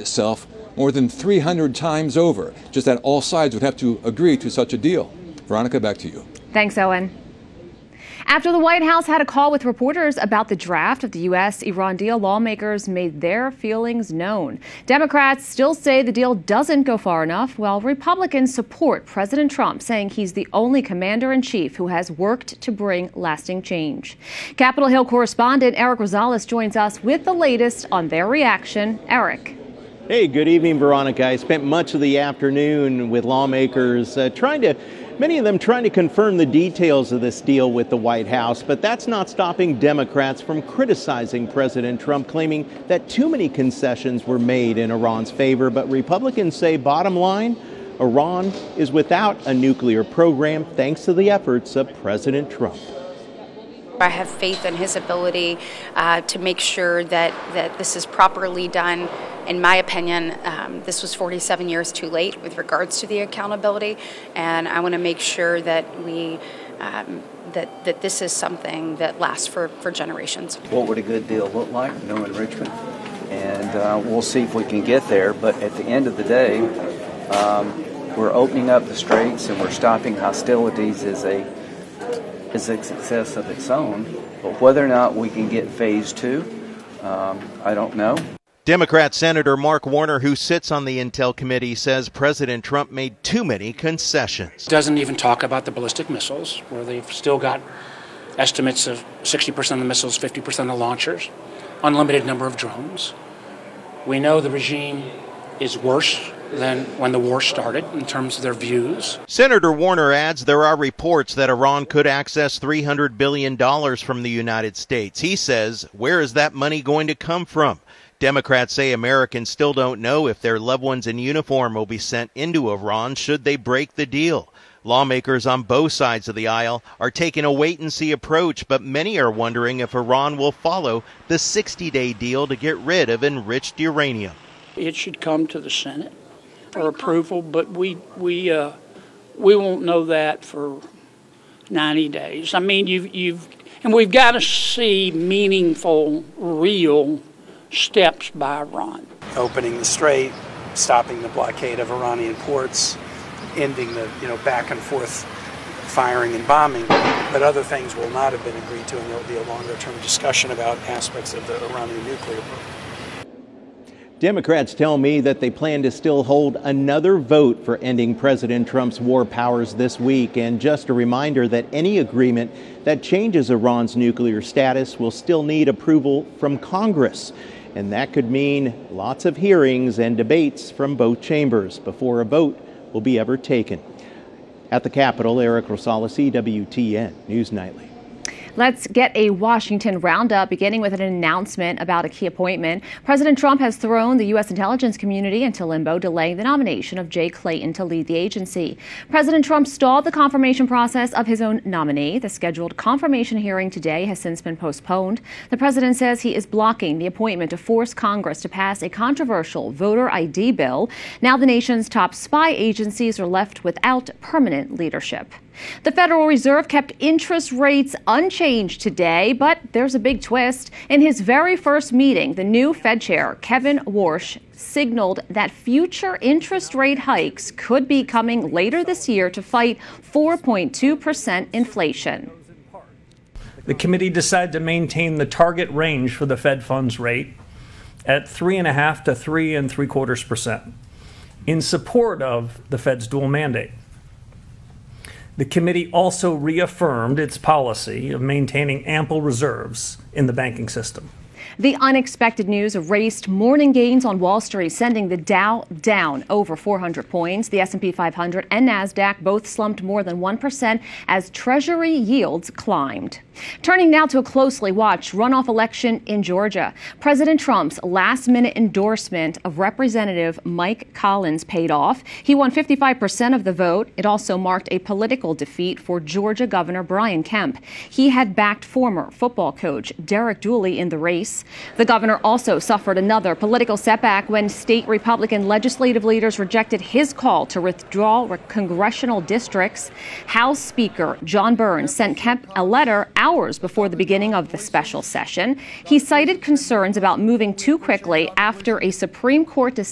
itself more than 300 times over, just that all sides would have to agree to such a deal. Veronica, back to you. Thanks, Owen. After the White House had a call with reporters about the draft of the U.S.-Iran deal, lawmakers made their feelings known. Democrats still say the deal doesn't go far enough, while Republicans support President Trump, saying he's the only commander-in-chief who has worked to bring lasting change. Capitol Hill correspondent Eric Rosales joins us with the latest on their reaction. Eric. Hey, good evening, Veronica. I spent much of the afternoon with lawmakers many of them trying to confirm the details of this deal with the White House, but that's not stopping Democrats from criticizing President Trump, claiming that too many concessions were made in Iran's favor. But Republicans say, bottom line, Iran is without a nuclear program thanks to the efforts of President Trump. I have faith in his ability to make sure that this is properly done. In my opinion, this was 47 years too late with regards to the accountability, and I want to make sure that that this is something that lasts for generations. What would a good deal look like? No enrichment, and we'll see if we can get there. But at the end of the day, we're opening up the straits and we're stopping hostilities is a success of its own. But whether or not we can get phase two, I don't know. Democrat Senator Mark Warner, who sits on the Intel Committee, says President Trump made too many concessions. Doesn't even talk about the ballistic missiles, where they've still got estimates of 60% of the missiles, 50% of the launchers, unlimited number of drones. We know the regime is worse than when the war started in terms of their views. Senator Warner adds there are reports that Iran could access $300 billion from the United States. He says, where is that money going to come from? Democrats say Americans still don't know if their loved ones in uniform will be sent into Iran should they break the deal. Lawmakers on both sides of the aisle are taking a wait-and-see approach, but many are wondering if Iran will follow the 60-day deal to get rid of enriched uranium. It should come to the Senate for approval, but we won't know that for 90 days. I mean, and we've got to see meaningful, real steps by Iran. Opening the strait, stopping the blockade of Iranian ports, ending the back and forth firing and bombing, but other things will not have been agreed to, and there will be a longer term discussion about aspects of the Iranian nuclear program. Democrats tell me that they plan to still hold another vote for ending President Trump's war powers this week. And just a reminder that any agreement that changes Iran's nuclear status will still need approval from Congress. And that could mean lots of hearings and debates from both chambers before a vote will be ever taken. At the Capitol, Eric Rosales, EWTN News Nightly. Let's get a Washington roundup, beginning with an announcement about a key appointment. President Trump has thrown the U.S. intelligence community into limbo, delaying the nomination of Jay Clayton to lead the agency. President Trump stalled the confirmation process of his own nominee. The scheduled confirmation hearing today has since been postponed. The president says he is blocking the appointment to force Congress to pass a controversial voter ID bill. Now the nation's top spy agencies are left without permanent leadership. The Federal Reserve kept interest rates unchanged today, but there's a big twist. In his very first meeting, the new Fed chair, Kevin Warsh, signaled that future interest rate hikes could be coming later this year to fight 4.2% inflation. The committee decided to maintain the target range for the Fed funds rate at 3.5% to 3.75% in support of the Fed's dual mandate. The committee also reaffirmed its policy of maintaining ample reserves in the banking system. The unexpected news erased morning gains on Wall Street, sending the Dow down over 400 points. The S&P 500 and NASDAQ both slumped more than 1% as Treasury yields climbed. Turning now to a closely watched runoff election in Georgia. President Trump's last-minute endorsement of Representative Mike Collins paid off. He won 55% of the vote. It also marked a political defeat for Georgia Governor Brian Kemp. He had backed former football coach Derek Dooley in the race. The governor also suffered another political setback when state Republican legislative leaders rejected his call to withdraw congressional districts. House Speaker John Burns sent Kemp a letter hours before the beginning of the special session. He cited concerns about moving too quickly after a Supreme Court decision